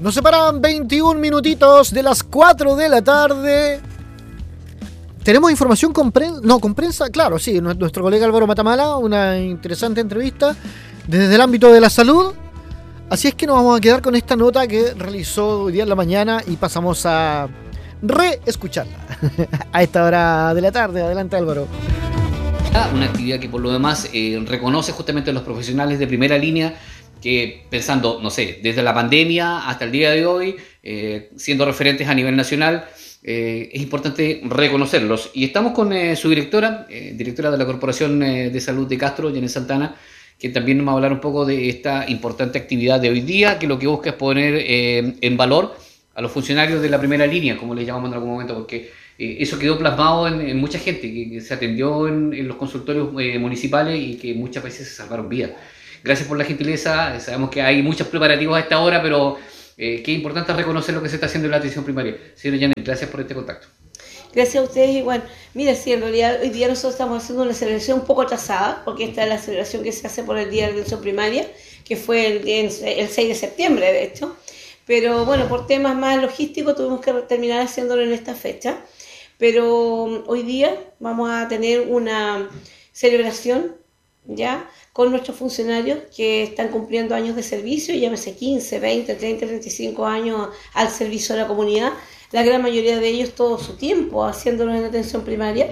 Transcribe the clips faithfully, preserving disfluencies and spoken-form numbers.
Nos separan veintiún minutitos de las cuatro de la tarde. ¿Tenemos información con prensa? No, con prensa, claro, sí. Nuestro colega Álvaro Matamala, una interesante entrevista desde el ámbito de la salud. Así es que nos vamos a quedar con esta nota que realizó hoy día en la mañana y pasamos a reescucharla a esta hora de la tarde. Adelante, Álvaro. Una actividad que por lo demás eh, reconoce justamente a los profesionales de primera línea que, pensando, no sé, desde la pandemia hasta el día de hoy, eh, siendo referentes a nivel nacional, eh, es importante reconocerlos. Y estamos con eh, su directora, eh, directora de la Corporación eh, de Salud de Castro, Janet Santana, que también nos va a hablar un poco de esta importante actividad de hoy día, que lo que busca es poner eh, en valor a los funcionarios de la primera línea, como les llamamos en algún momento, porque eh, eso quedó plasmado en, en mucha gente, que, que se atendió en, en los consultorios eh, municipales y que muchas veces se salvaron vidas. Gracias por la gentileza, sabemos que hay muchos preparativos a esta hora, pero eh, qué importante es reconocer lo que se está haciendo en la atención primaria. Señora Janet, gracias por este contacto. Gracias a ustedes. Y bueno, mira, sí, en realidad hoy día nosotros estamos haciendo una celebración un poco atrasada, porque esta es la celebración que se hace por el Día de la Atención Primaria, que fue el, el seis de septiembre, de hecho. Pero bueno, por temas más logísticos tuvimos que terminar haciéndolo en esta fecha. Pero hoy día vamos a tener una celebración, ¿ya?, con nuestros funcionarios que están cumpliendo años de servicio, llámese quince, veinte, treinta, treinta y cinco años al servicio de la comunidad, la gran mayoría de ellos todo su tiempo haciéndolo en atención primaria.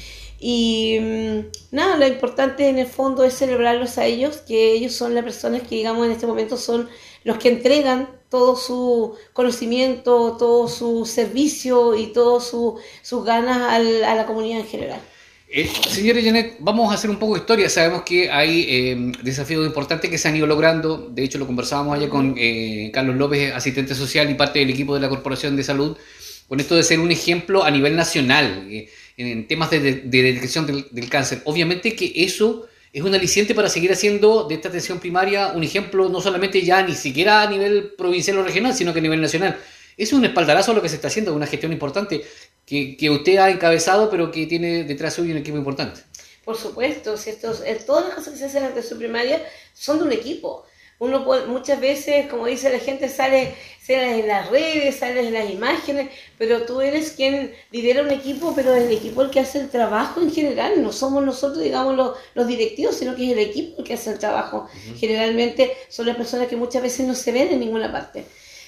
Y nada, lo importante en el fondo es celebrarlos a ellos, que ellos son las personas que, digamos, en este momento son los que entregan todo su conocimiento, todo su servicio y todas su, sus ganas al, a la comunidad en general. Eh, señora Janet, vamos a hacer un poco de historia. Sabemos que hay eh, desafíos importantes que se han ido logrando. De hecho, lo conversábamos ayer con eh, Carlos López, asistente social y parte del equipo de la Corporación de Salud, con esto de ser un ejemplo a nivel nacional eh, en temas de, de, de detección del, del cáncer. Obviamente que eso es un aliciente para seguir haciendo de esta atención primaria un ejemplo, no solamente ya ni siquiera a nivel provincial o regional, sino que a nivel nacional. Es un espaldarazo a lo que se está haciendo, una gestión importante que, que usted ha encabezado, pero que tiene detrás suyo un equipo importante. Por supuesto, si estos, todas las cosas que se hacen en la atención primaria son de un equipo. Uno puede, muchas veces, como dice la gente, sale, sale en las redes, sale en las imágenes, pero tú eres quien lidera un equipo, pero es el equipo el que hace el trabajo en general. No somos nosotros, digamos, los, los directivos, sino que es el equipo el que hace el trabajo. Uh-huh. Generalmente son las personas que muchas veces no se ven en ninguna parte.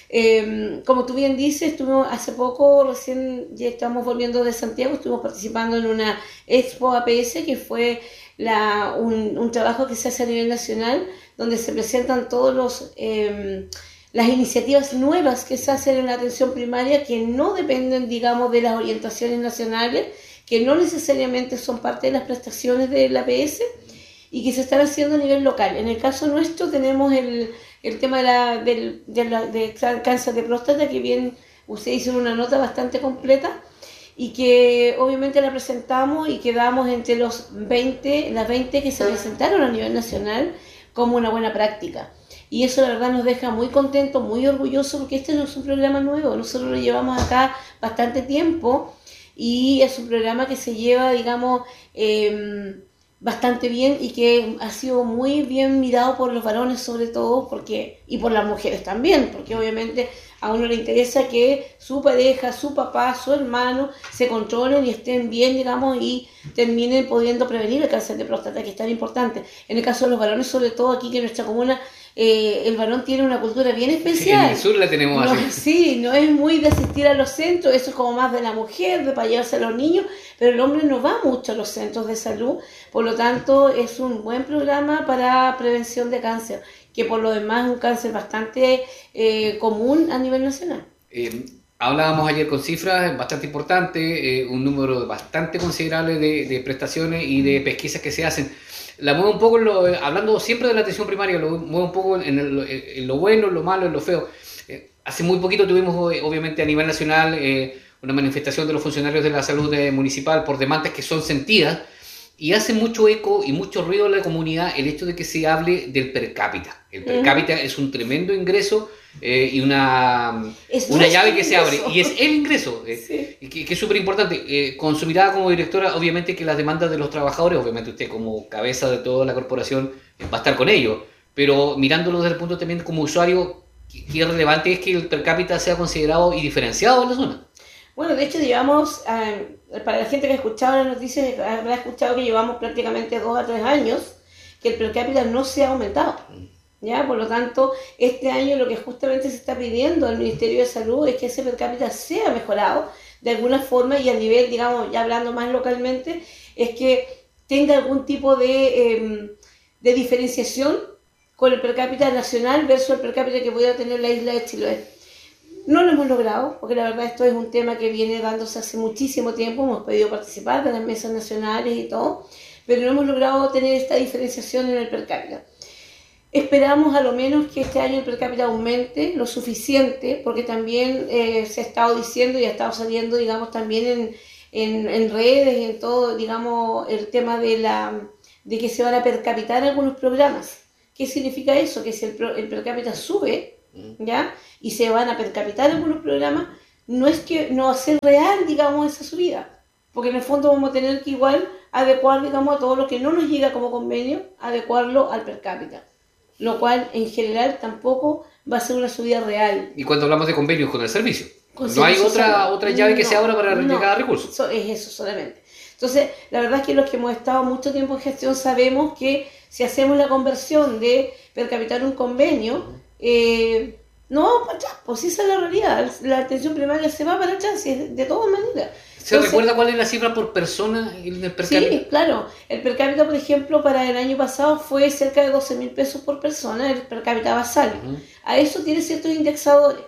Eh, como tú bien dices, estuvimos hace poco, recién ya estamos volviendo de Santiago, estuvimos participando en una Expo A P S, que fue la, un, un trabajo que se hace a nivel nacional, donde se presentan todos los eh, las iniciativas nuevas que se hacen en la atención primaria, que no dependen, digamos, de las orientaciones nacionales, que no necesariamente son parte de las prestaciones de la A P S y que se están haciendo a nivel local. En el caso nuestro tenemos el el tema de, la, del, de, la, de cáncer de próstata, que bien usted hizo una nota bastante completa y que obviamente la presentamos y quedamos entre los veinte, las veinte que se presentaron a nivel nacional como una buena práctica. Y eso la verdad nos deja muy contentos, muy orgullosos, porque este no es un programa nuevo, nosotros lo llevamos acá bastante tiempo y es un programa que se lleva, digamos, eh, bastante bien y que ha sido muy bien mirado por los varones sobre todo, porque y por las mujeres también, porque obviamente a uno le interesa que su pareja, su papá, su hermano se controlen y estén bien, digamos, y terminen pudiendo prevenir el cáncer de próstata, que es tan importante. En el caso de los varones, sobre todo aquí que en nuestra comuna eh, el varón tiene una cultura bien especial. En el sur la tenemos no, así. Sí, no es muy de asistir a los centros, eso es como más de la mujer, de para llevarse a los niños, pero el hombre no va mucho a los centros de salud, por lo tanto es un buen programa para prevención de cáncer, que por lo demás es un cáncer bastante eh, común a nivel nacional. Eh, hablábamos ayer con cifras bastante importantes, eh, un número bastante considerable de, de prestaciones y de pesquisas que se hacen. La muevo un poco, en lo, hablando siempre de la atención primaria, lo muevo un poco en, el, en lo bueno, en lo malo, en lo feo. Eh, hace muy poquito tuvimos, obviamente, a nivel nacional eh, una manifestación de los funcionarios de la salud eh, municipal por demandas que son sentidas, y hace mucho eco y mucho ruido en la comunidad el hecho de que se hable del per cápita. El per cápita uh-huh. es un tremendo ingreso eh, y una, una llave que ingreso. se abre, y es el ingreso, eh, sí. que, que es súper importante. Eh, con su mirada como directora, obviamente que las demandas de los trabajadores, obviamente usted como cabeza de toda la corporación eh, va a estar con ellos, pero mirándolo desde el punto también como usuario, ¿qué, qué relevante es que el per cápita sea considerado y diferenciado en la zona? Bueno, de hecho llevamos, eh, para la gente que ha escuchado las noticias, habrá escuchado que llevamos prácticamente dos a tres años que el per cápita no se ha aumentado. ¿Ya? Por lo tanto, este año lo que justamente se está pidiendo al Ministerio de Salud es que ese per cápita sea mejorado de alguna forma y a nivel, digamos, ya hablando más localmente, es que tenga algún tipo de, eh, de diferenciación con el per cápita nacional versus el per cápita que pudiera tener la isla de Chiloé. No lo hemos logrado, porque la verdad esto es un tema que viene dándose hace muchísimo tiempo, hemos podido participar de las mesas nacionales y todo, pero no hemos logrado tener esta diferenciación en el per cápita. Esperamos a lo menos que este año el per cápita aumente lo suficiente, porque también eh, se ha estado diciendo y ha estado saliendo, digamos, también en, en, en redes y en todo, digamos, el tema de, la, de que se van a per capitar algunos programas. ¿Qué significa eso? Que si el, el per cápita sube, ¿ya? Y se van a per capitar algunos programas, no es que no va a ser real, digamos, esa subida, porque en el fondo vamos a tener que igual adecuar, digamos, a todo lo que no nos llega como convenio, adecuarlo al per cápita. Lo cual en general tampoco va a ser una subida real. Y cuando hablamos de convenios con el servicio, con no hay otra, otra llave que no, se abra para no, llegar a recursos. So, es eso solamente. Entonces, la verdad es que los que hemos estado mucho tiempo en gestión sabemos que si hacemos la conversión de per capitar un convenio, eh, no vamos para atrás, pues esa es la realidad. La atención primaria se va para atrás, de todas maneras. ¿Se Entonces, recuerda cuál es la cifra por persona en el per cápita? Sí, claro. El per cápita, por ejemplo, para el año pasado fue cerca de doce mil pesos por persona, el per cápita basal. Uh-huh. A eso tiene ciertos indexadores.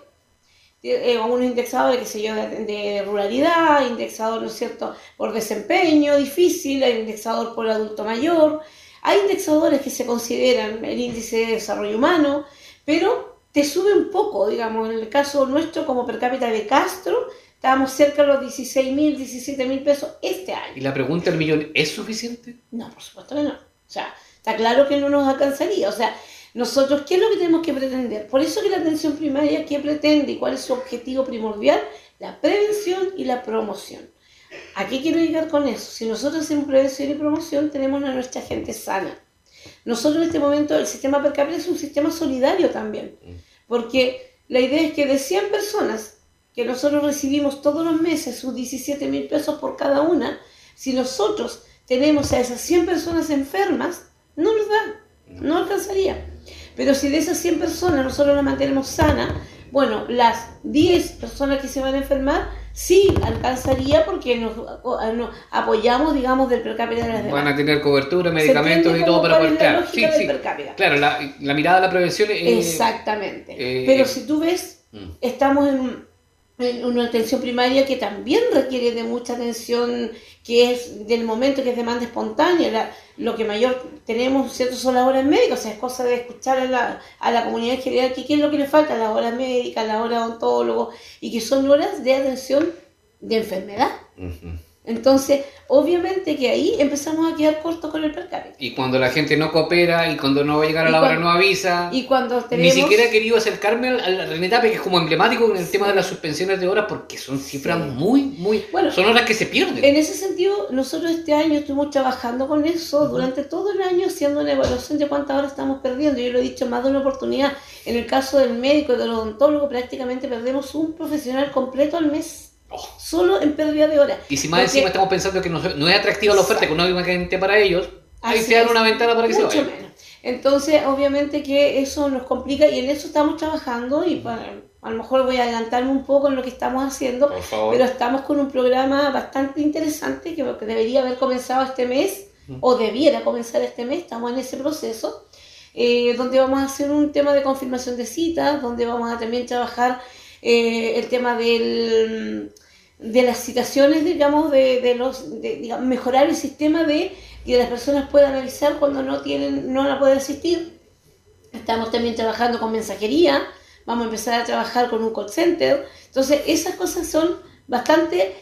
Eh, unos indexadores, qué sé yo, de, de ruralidad, indexador, ¿no es cierto?, por desempeño difícil, hay indexador por adulto mayor. Hay indexadores que se consideran el índice de desarrollo humano, pero te sube un poco, digamos, en el caso nuestro como per cápita de Castro, estábamos cerca de los dieciséis mil, diecisiete mil pesos este año. ¿Y la pregunta del millón es suficiente? No, por supuesto que no. O sea, está claro que no nos alcanzaría. O sea, nosotros, ¿qué es lo que tenemos que pretender? Por eso que la atención primaria, ¿qué pretende y cuál es su objetivo primordial? La prevención y la promoción. ¿A qué quiero llegar con eso? Si nosotros hacemos prevención y promoción, tenemos a nuestra gente sana. Nosotros en este momento, el sistema per cápita es un sistema solidario también. Porque la idea es que de cien personas que nosotros recibimos todos los meses sus diecisiete mil pesos por cada una, si nosotros tenemos a esas cien personas enfermas, no nos da, no alcanzaría. Pero si de esas cien personas nosotros las mantenemos sanas, bueno, las diez personas que se van a enfermar, sí alcanzaría porque nos, nos apoyamos, digamos, del per cápita de las demás. Van a tener cobertura, medicamentos y todo para poder... Claro, sí, sí. Claro, la, la mirada de la prevención es... Exactamente. Eh, Pero si tú ves, mm. estamos en... una atención primaria que también requiere de mucha atención, que es del momento, que es demanda espontánea. La, lo que mayor tenemos, ¿cierto?, son las horas médicas. O sea, es cosa de escuchar a la, a la comunidad en general que qué es lo que le falta, las horas médicas, las horas odontólogos, y que son horas de atención de enfermedad. Uh-huh. Entonces, obviamente que ahí empezamos a quedar cortos con el per cápita. Y cuando la gente no coopera y cuando no va a llegar a la hora no avisa. Y cuando tenemos... Ni siquiera he querido acercarme al René Tapia, que es como emblemático en el sí. tema de las suspensiones de horas, porque son cifras sí. muy, muy... Bueno, son horas que se pierden. En ese sentido, nosotros este año estuvimos trabajando con eso, uh-huh. durante todo el año, haciendo una evaluación de cuántas horas estamos perdiendo. Yo lo he dicho más de una oportunidad. En el caso del médico y del odontólogo, prácticamente perdemos un profesional completo al mes. Oh. Solo en pérdida de horas. Y si más Porque, encima estamos pensando que no, no es atractiva la oferta económicamente para ellos, ahí se dan una ventana para que se vayan. Menos. Entonces, obviamente que eso nos complica y en eso estamos trabajando y para, a lo mejor voy a adelantarme un poco en lo que estamos haciendo, pero estamos con un programa bastante interesante que debería haber comenzado este mes mm. o debiera comenzar este mes, estamos en ese proceso, eh, donde vamos a hacer un tema de confirmación de citas, donde vamos a también trabajar eh, el tema del... de las citaciones, digamos, de, de los, de, digamos, mejorar el sistema de que las personas puedan avisar cuando no tienen, no la pueden asistir. Estamos también trabajando con mensajería, vamos a empezar a trabajar con un call center. Entonces, esas cosas son bastante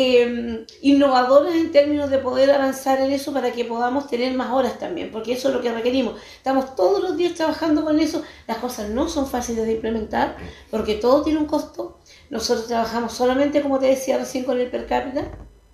eh, innovadoras en términos de poder avanzar en eso para que podamos tener más horas también, porque eso es lo que requerimos. Estamos todos los días trabajando con eso. Las cosas no son fáciles de implementar porque todo tiene un costo. Nosotros trabajamos solamente, como te decía recién, con el per cápita,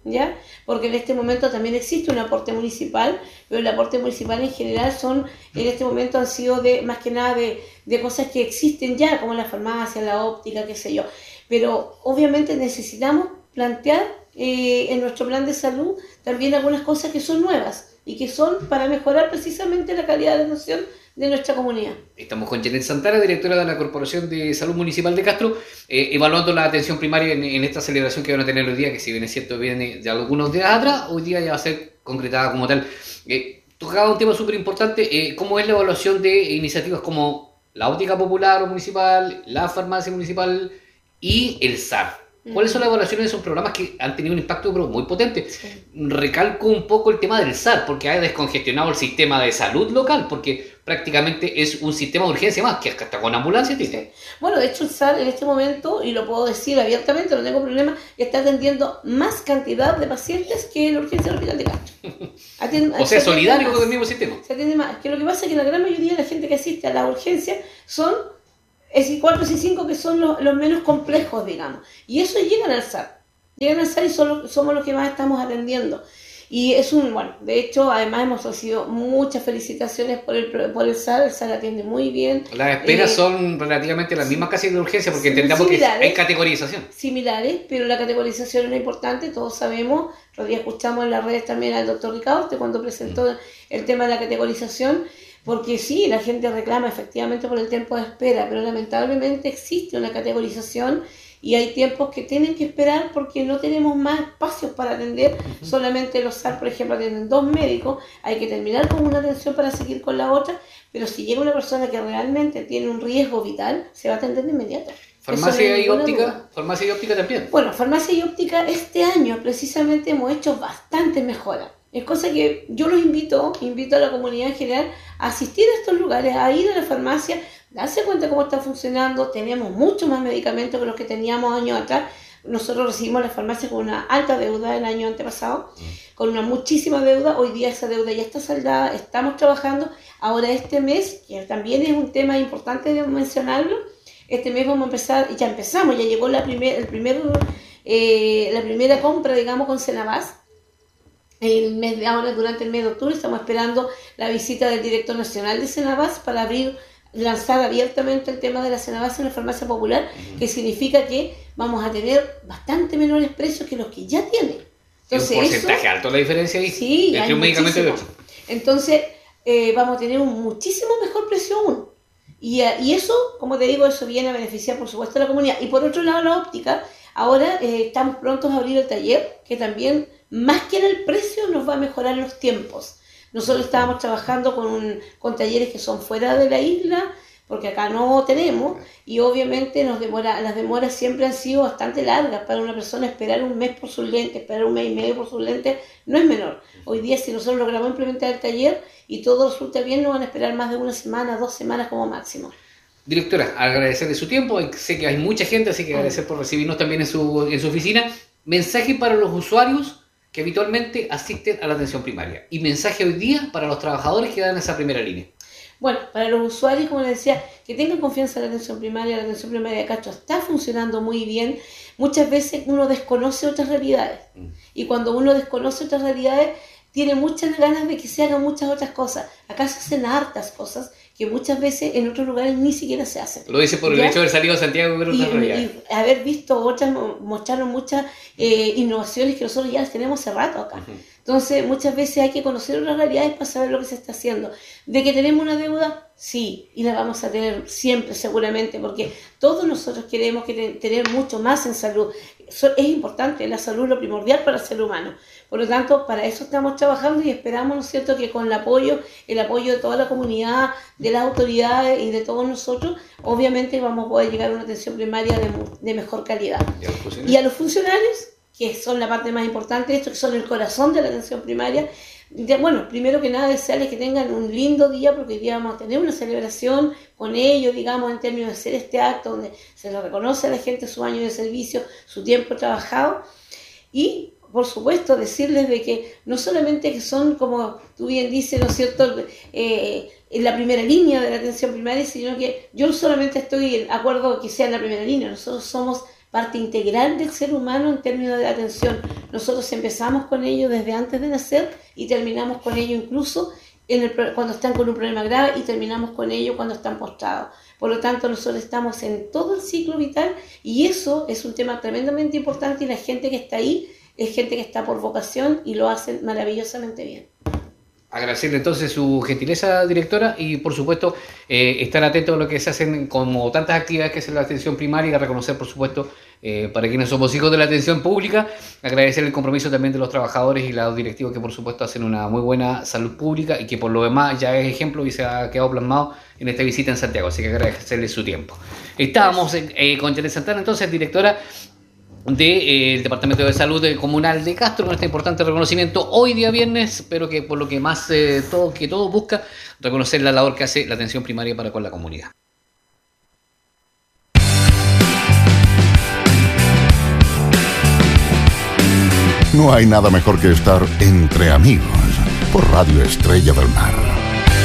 ¿ya? Porque en este momento también existe un aporte municipal, pero el aporte municipal en general son, en este momento han sido de, más que nada de, de cosas que existen ya, como la farmacia, la óptica, qué sé yo. Pero obviamente necesitamos plantear eh, en nuestro plan de salud también algunas cosas que son nuevas y que son para mejorar precisamente la calidad de atención de nuestra comunidad. Estamos con Janet Santana, directora de la Corporación de Salud Municipal de Castro, eh, evaluando la atención primaria en, en esta celebración que van a tener hoy día, que si bien es cierto viene de algunos días atrás, hoy día ya va a ser concretada como tal. Eh, tocaba un tema súper importante, eh, ¿cómo es la evaluación de iniciativas como la óptica popular o municipal, la farmacia municipal y el S A R? ¿Cuáles son las evaluaciones de esos programas que han tenido un impacto pero muy potente? Sí. Recalco un poco el tema del S A R, porque ha descongestionado el sistema de salud local, porque prácticamente es un sistema de urgencia más, que hasta con ambulancia tiene. Sí. Bueno, de hecho el S A R en este momento, y lo puedo decir abiertamente, no tengo problema, está atendiendo más cantidad de pacientes que la urgencia del Hospital de Castro. Atiende, o sea, solidario más, con el mismo sistema. Se atiende más. Que lo que pasa es que la gran mayoría de la gente que asiste a la urgencia son es cuatro y cinco que son los, los menos complejos, digamos. Y eso llegan al S A R. Llegan al S A R y solo, somos los que más estamos atendiendo. Y es un, bueno, de hecho, además hemos recibido muchas felicitaciones por el, por el S A R. El S A R atiende muy bien. Las esperas eh, son relativamente las mismas casi de urgencia, porque entendamos que hay categorización. Similares, pero la categorización es importante, todos sabemos. Otro día escuchamos en las redes también al doctor Ricaurte cuando presentó mm. el tema de la categorización. Porque sí, la gente reclama efectivamente por el tiempo de espera, pero lamentablemente existe una categorización y hay tiempos que tienen que esperar porque no tenemos más espacios para atender. Uh-huh. Solamente los S A R, por ejemplo, atienden dos médicos, hay que terminar con una atención para seguir con la otra, pero si llega una persona que realmente tiene un riesgo vital, se va a atender de inmediato. ¿Farmacia y óptica? Duda. ¿Farmacia y óptica también? Bueno, farmacia y óptica este año precisamente hemos hecho bastante mejoras. Es cosa que yo los invito, invito a la comunidad en general a asistir a estos lugares, a ir a la farmacia, darse cuenta cómo está funcionando. Tenemos mucho más medicamentos que los que teníamos años atrás. Nosotros recibimos la farmacia con una alta deuda el año antepasado, con una muchísima deuda. Hoy día esa deuda ya está saldada, estamos trabajando. Ahora este mes, que también es un tema importante de mencionarlo, este mes vamos a empezar, ya empezamos, ya llegó la, primer, el primer, eh, la primera compra, digamos, con Senabas. El mes de ahora, durante el mes de octubre, estamos esperando la visita del director nacional de Senabas para abrir, lanzar abiertamente el tema de la Senabas en la farmacia popular, uh-huh. que significa que vamos a tener bastante menores precios que los que ya tienen. Entonces, un porcentaje eso, alto la diferencia ahí, sí, entre un medicamento y otro. Entonces, eh, vamos a tener un muchísimo mejor precio aún. Y, y eso, como te digo, eso viene a beneficiar, por supuesto, a la comunidad. Y por otro lado, la óptica, ahora eh, estamos prontos a abrir el taller, que también, más que en el precio, nos va a mejorar los tiempos. Nosotros estábamos trabajando con, un, con talleres que son fuera de la isla, porque acá no tenemos, y obviamente nos demora, las demoras siempre han sido bastante largas. Para una persona esperar un mes por sus lentes, esperar un mes y medio por sus lentes, no es menor. Hoy día, si nosotros logramos implementar el taller y todo resulta bien, nos van a esperar más de una semana, dos semanas como máximo. Directora, agradecerle su tiempo. Sé que hay mucha gente, así que agradecer por recibirnos también en su, en su oficina. Mensaje para los usuarios que habitualmente asisten a la atención primaria. Y mensaje hoy día para los trabajadores que dan esa primera línea. Bueno, para los usuarios, como les decía, que tengan confianza en la atención primaria. La atención primaria de Castro está funcionando muy bien. Muchas veces uno desconoce otras realidades. Mm. Y cuando uno desconoce otras realidades, tiene muchas ganas de que se hagan muchas otras cosas. Acá se hacen hartas cosas que muchas veces en otros lugares ni siquiera se hacen. Lo dice por ¿ya? el hecho de haber salido a Santiago y ver otras realidades. Y haber visto otras, mostraron muchas eh, innovaciones que nosotros ya tenemos hace rato acá. Uh-huh. Entonces, muchas veces hay que conocer otras realidades para saber lo que se está haciendo. ¿De que tenemos una deuda? Sí, y la vamos a tener siempre, seguramente, porque todos nosotros queremos que te, tener mucho más en salud. Eso es importante, la salud es lo primordial para el ser humano. Por lo tanto, para eso estamos trabajando y esperamos, ¿no es cierto?, que con el apoyo, el apoyo de toda la comunidad, de las autoridades y de todos nosotros, obviamente vamos a poder llegar a una atención primaria de, de mejor calidad. ¿Y a los funcionarios? Que son la parte más importante de esto, que son el corazón de la atención primaria. De, bueno, primero que nada desearles que tengan un lindo día, porque hoy día vamos a tener una celebración con ellos, digamos, en términos de hacer este acto donde se les reconoce a la gente su año de servicio, su tiempo trabajado, y por supuesto decirles de que no solamente que son, como tú bien dices, ¿no es cierto?, eh, en la primera línea de la atención primaria, sino que yo solamente estoy de acuerdo que sea en la primera línea. Nosotros somos parte integral del ser humano en términos de atención. Nosotros empezamos con ellos desde antes de nacer y terminamos con ellos incluso en el, cuando están con un problema grave y terminamos con ellos cuando están postrados. Por lo tanto, nosotros estamos en todo el ciclo vital y eso es un tema tremendamente importante y la gente que está ahí es gente que está por vocación y lo hacen maravillosamente bien. Agradecerle entonces su gentileza, directora, y por supuesto eh, estar atento a lo que se hacen como tantas actividades que hacen la atención primaria y a reconocer, por supuesto, eh, para quienes somos hijos de la atención pública, agradecer el compromiso también de los trabajadores y los directivos que por supuesto hacen una muy buena salud pública y que por lo demás ya es ejemplo y se ha quedado plasmado en esta visita en Santiago, así que agradecerle su tiempo. Estábamos eh, con Janet Santana, entonces, directora del de, eh, Departamento de Salud Comunal de Castro, con este importante reconocimiento hoy día viernes, pero que por lo que más eh, todo, que todo busca reconocer la labor que hace la atención primaria para con la comunidad. No hay nada mejor que estar entre amigos por Radio Estrella del Mar.